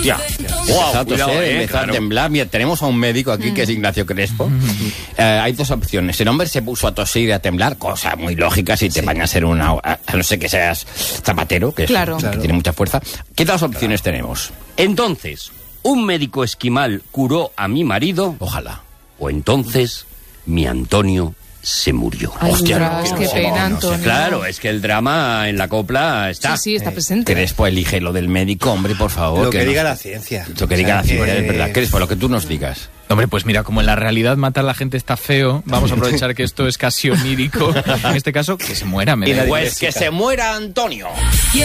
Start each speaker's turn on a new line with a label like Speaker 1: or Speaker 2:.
Speaker 1: Hostia. Empezó a toser, empezó a temblar. Mira, tenemos a un médico aquí que es Ignacio Crespo. Hay dos opciones. El hombre se puso a toser y a temblar, cosa muy lógica si te bañas en una... A no ser que seas zapatero, que,
Speaker 2: Claro.
Speaker 1: que tiene mucha fuerza. ¿Qué dos opciones tenemos?
Speaker 3: Entonces, ¿un médico esquimal curó a mi marido?
Speaker 1: Ojalá.
Speaker 3: O entonces, mi Antonio se murió.
Speaker 2: Ay,
Speaker 1: Hostia,
Speaker 2: ostras,
Speaker 1: no,
Speaker 2: qué
Speaker 1: no,
Speaker 2: pena,
Speaker 1: no sé.
Speaker 2: Antonio.
Speaker 3: Claro, es que el drama en la copla está.
Speaker 2: Sí, está presente.
Speaker 1: Crespo, elige lo del médico, hombre, por favor.
Speaker 4: Lo que
Speaker 1: no-
Speaker 4: diga la ciencia.
Speaker 1: Lo que diga la ciencia, es verdad. Crespo, lo que tú nos digas.
Speaker 5: Hombre, pues mira, como en la realidad matar a la gente está feo, vamos a aprovechar que esto es casi onírico. En este caso, que se muera. Me da igual.
Speaker 1: Pues que se muera Antonio.